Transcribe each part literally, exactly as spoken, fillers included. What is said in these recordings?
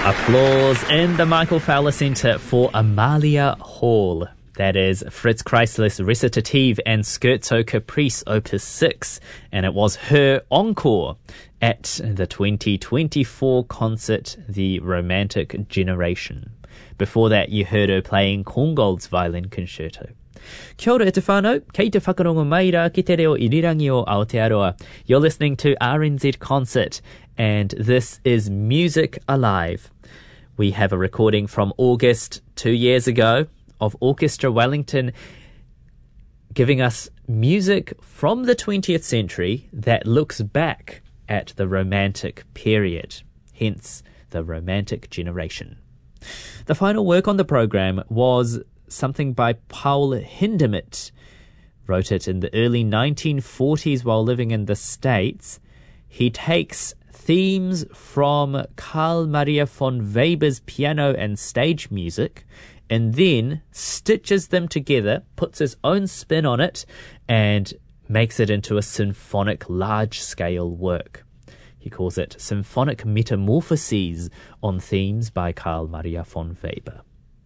Applause in the Michael Fowler Centre for Amalia Hall. That is Fritz Kreisler's Recitative and Scherzo Caprice Opus six, and it was her encore at the twenty twenty-four concert, The Romantic Generation. Before that, you heard her playing Korngold's Violin Concerto. Kia ora e te whānau, kei te whakarongo mai rā ki te reo irirangi o Aotearoa. You're listening to R N Z Concert, and this is Music Alive. We have a recording from August two years ago of Orchestra Wellington giving us music from the twentieth century that looks back at the Romantic period, hence the Romantic Generation. The final work on the program was something by Paul Hindemith. Wrote it in the early nineteen forties while living in the States. He takes themes from Carl Maria von Weber's piano and stage music and then stitches them together, puts his own spin on it, and makes it into a symphonic large-scale work. He calls it Symphonic Metamorphoses on Themes by Carl Maria von Weber.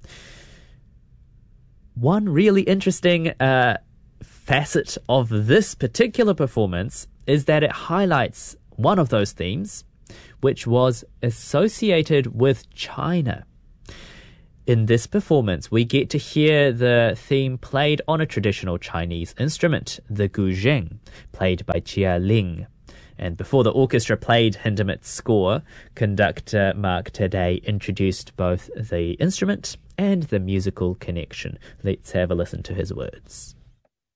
One really interesting uh, facet of this particular performance is that it highlights one of those themes, which was associated with China. In this performance, we get to hear the theme played on a traditional Chinese instrument, the guzheng, played by Jia Ling. And before the orchestra played Hindemith's score, conductor Mark Taddei introduced both the instrument and the musical connection. Let's have a listen to his words.